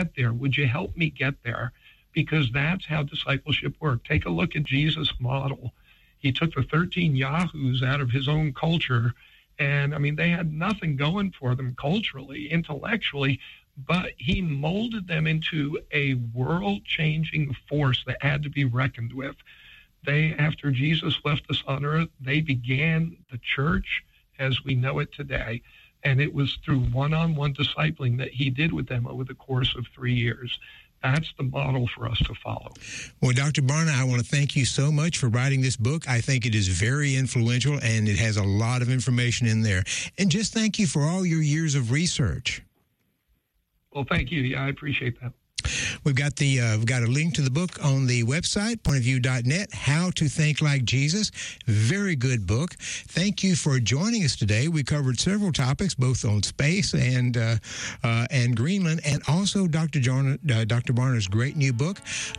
get there? Would you help me get there? Because that's how discipleship worked. Take a look at Jesus' model. He took the 13 yahoos out of his own culture, and I mean, they had nothing going for them culturally, intellectually, but he molded them into a world-changing force that had to be reckoned with. After Jesus left us on earth, they began the church as we know it today. And it was through one-on-one discipling that he did with them over the course of 3 years. That's the model for us to follow. Well, Dr. Barna, I want to thank you so much for writing this book. I think it is very influential, and it has a lot of information in there. And just thank you for all your years of research. Well, thank you. Yeah, I appreciate that. We've got a link to the book on the website, pointofview.net, How to Think Like Jesus. Very good book. Thank you for joining us today. We covered several topics, both on space and Greenland, and also Dr. Barna's great new book.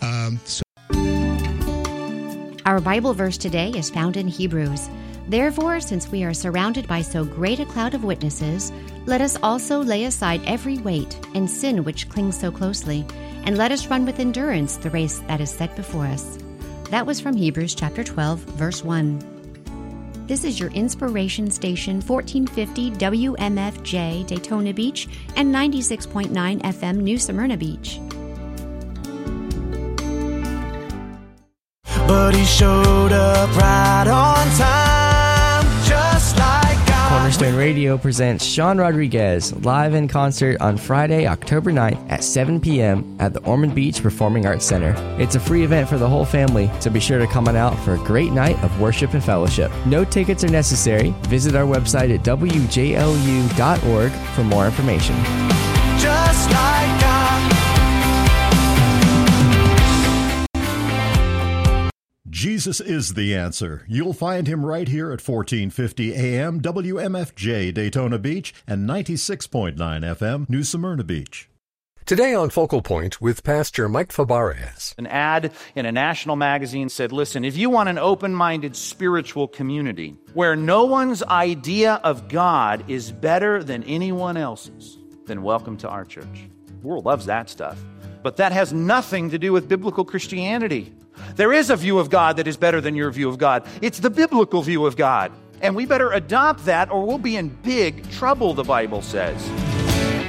Our Bible verse today is found in Hebrews. Therefore, since we are surrounded by so great a cloud of witnesses, let us also lay aside every weight and sin which clings so closely, and let us run with endurance the race that is set before us. That was from Hebrews chapter 12, verse 1. This is your inspiration station, 1450 WMFJ Daytona Beach and 96.9 FM New Smyrna Beach. But he showed up right on time, just like God. Cornerstone Radio presents Sean Rodriguez live in concert on Friday, October 9th at 7 p.m. at the Ormond Beach Performing Arts Center. It's a free event for the whole family, so be sure to come on out for a great night of worship and fellowship. No tickets are necessary. Visit our website at wjlu.org for more information. Just like God. Jesus is the answer. You'll find him right here at 1450 AM WMFJ Daytona Beach and 96.9 FM New Smyrna Beach. Today on Focal Point with Pastor Mike Fabarez. An ad in a national magazine said, listen, if you want an open-minded spiritual community where no one's idea of God is better than anyone else's, then welcome to our church. The world loves that stuff. But that has nothing to do with biblical Christianity. There is a view of God that is better than your view of God. It's the biblical view of God. And we better adopt that or we'll be in big trouble, the Bible says.